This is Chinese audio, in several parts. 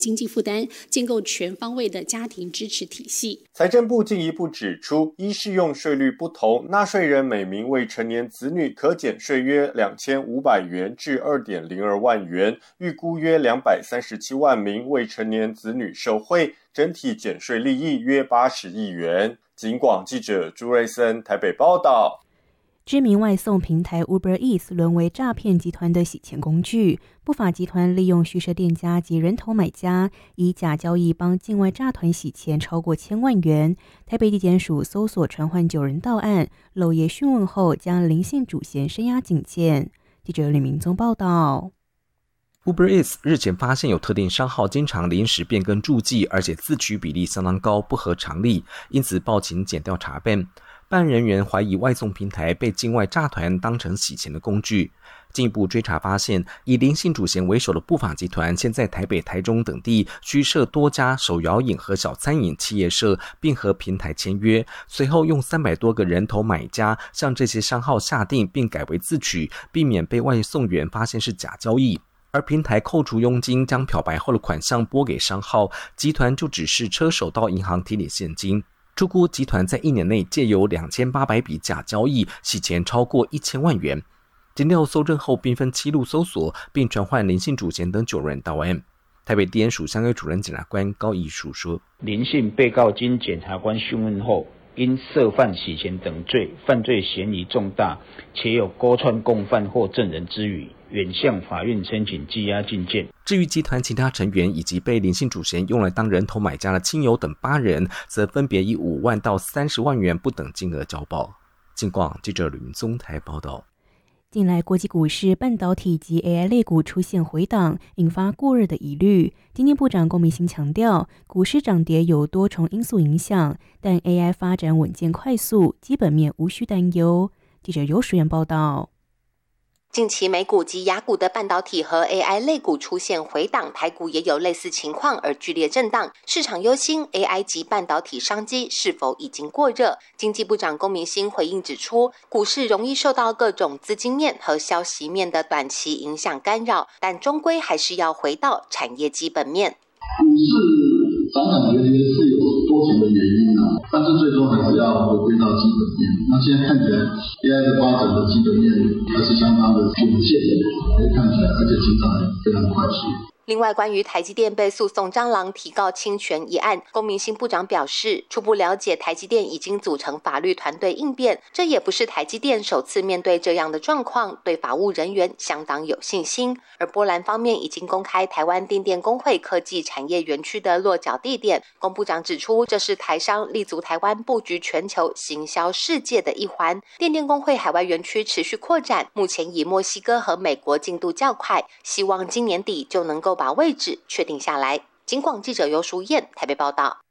经济负担，建构全方位的家庭支持体系。 财政部进一步指出，依适用税率不同，纳税人每名未成年子女可减税约2500元至2.02万元，预估约237万名未成年子女受惠，整体减税利益约80亿元。警广记者朱瑞森台北报道。 知名外送平台 Uber Eats 沦为诈骗集团的洗钱工具，不法集团利用虚设店家及人头买家，以假交易帮境外诈团洗钱超过1000万元。台北地检署搜索传唤9人到案，漏夜讯问后将林姓主嫌声押警戒。记者吕明宗报道。 Uber Eats 日前发现有特定商号经常临时变更注记，而且自取比例相当高，不合常理，因此报警检调查办。办案人员怀疑外送平台被境外诈团当成洗钱的工具。进一步追查发现，以林姓主嫌为首的不法集团现在台北、台中等地虚设多家手摇饮和小餐饮企业社，并和平台签约，随后用300多个人头买家向这些商号下订，并改为自取，避免被外送员发现是假交易。而平台扣除佣金，将漂白后的款项拨给商号，集团就指示车手到银行提领现金。初估集团在1年内借由2800笔假交易洗钱超过1000万元。检调搜证后，并分7路搜索，并传唤林姓主嫌等9人到案。台北地检署相约主任检察官高义书说： 林姓被告经检察官讯问后，因涉犯洗钱等罪，犯罪嫌疑重大，且有勾串共犯或证人之余，原向法院申请羁押禁见。 至于集团其他成员以及被林姓主嫌用来当人头买家的亲友等8人，则分别以5万到30万元不等金额交保。警广记者吕明宗台报道。 近来国际股市半导体及 AI 类股出现回档，引发过热的疑虑。经济部长龚明鑫强调，股市涨跌有多重因素影响，但 AI 发展稳健快速，基本面无需担忧。记者游淑媛报道。 近期美股及亚股的半导体和 AI 类股出现回档，台股也有类似情况而剧烈震荡。市场忧心 AI 及半导体商机是否已经过热？经济部长龚明鑫回应指出，股市容易受到各种资金面和消息面的短期影响干扰，但终归还是要回到产业基本面。 股市涨涨跌跌是有多重的原因但是最终还是要回归到基本面。那现在看起来 AI 的发展的基本面还是相当的稳健，可以看起来，而且成长也非常快速。 另外，关于台积电被诉讼蟑螂提告侵权一案，龚明鑫部长表示，初步了解台积电已经组成法律团队应变，这也不是台积电首次面对这样的状况，对法务人员相当有信心。而波兰方面已经公开台湾电电工会科技产业园区的落脚地点，龚部长指出，这是台商立足台湾布局全球行销世界的一环。电电工会海外园区持续扩展，目前以墨西哥和美国进度较快，希望今年底就能够把位置确定下来。警广记者游淑燕台北报道。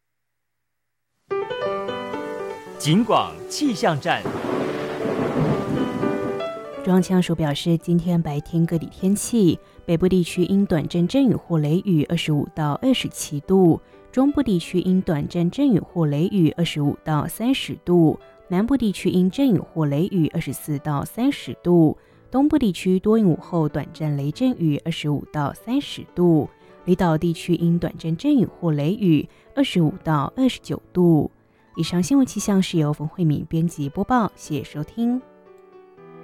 警广气象站。 中央气象署表示，今天白天各地天气，北部地区因短暂阵雨或雷雨25到27度，中部地区因短暂阵雨或雷雨25到30度，南部地区因阵雨或雷雨24到30度，东部地区多云午后短暂雷阵雨25到30度，离岛地区因短暂阵雨或雷雨25到29度。以上新闻气象是由冯慧敏编辑播报，谢谢收听。